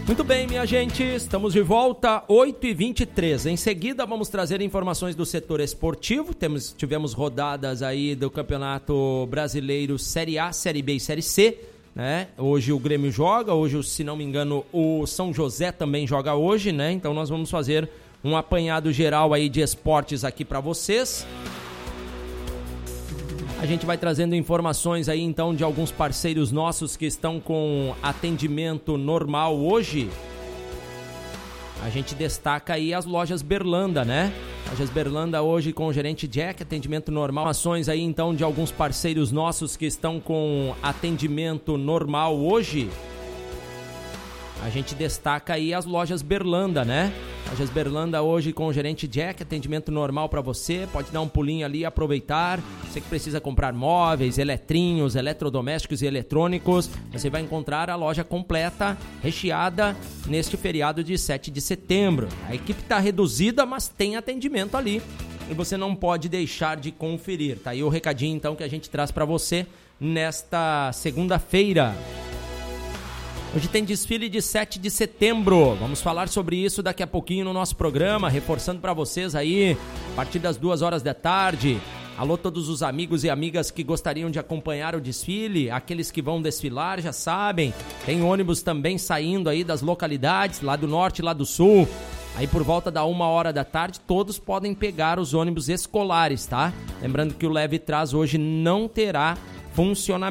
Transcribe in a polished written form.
Muito bem, minha gente, estamos de volta, 8h23. Em seguida, vamos trazer informações do setor esportivo. Tivemos rodadas aí do Campeonato Brasileiro Série A, Série B e Série C, né? Hoje o Grêmio joga, hoje, se não me engano, o São José também joga hoje, né? Então nós vamos fazer um apanhado geral aí de esportes aqui para vocês. A gente vai trazendo informações aí então de alguns parceiros nossos que estão com atendimento normal hoje. A gente destaca aí as lojas Berlanda, né? Lojas Berlanda hoje com o gerente Jack, atendimento normal. Informações aí então de alguns parceiros nossos que estão com atendimento normal hoje. A gente destaca aí as lojas Berlanda, né? Lojas Berlanda hoje com o gerente Jack, atendimento normal para você, pode dar um pulinho ali e aproveitar. Você que precisa comprar móveis, eletrinhos, eletrodomésticos e eletrônicos, você vai encontrar a loja completa, recheada, neste feriado de 7 de setembro. A equipe está reduzida, mas tem atendimento ali e você não pode deixar de conferir. Tá aí o recadinho então que a gente traz para você nesta segunda-feira. Hoje tem desfile de 7 de setembro, vamos falar sobre isso daqui a pouquinho no nosso programa, reforçando para vocês aí, a partir das 2h da tarde. Alô todos os amigos e amigas que gostariam de acompanhar o desfile, aqueles que vão desfilar já sabem, tem ônibus também saindo aí das localidades, lá do norte e lá do sul. Aí por volta da 1h da tarde, todos podem pegar os ônibus escolares, tá? Lembrando que o Leve Trás hoje não terá funcionamento.